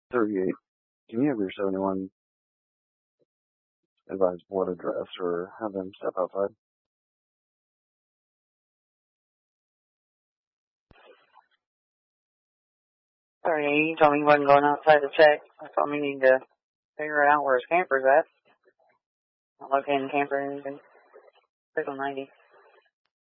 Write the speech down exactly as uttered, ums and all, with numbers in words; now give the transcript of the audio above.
thirty-eight. Can you have your seventy-one advise what address or have them step outside? Sorry, you told me he wasn't going outside to check. I told me you need to figure out where his camper's at. Not locating the camper or anything. six ninety.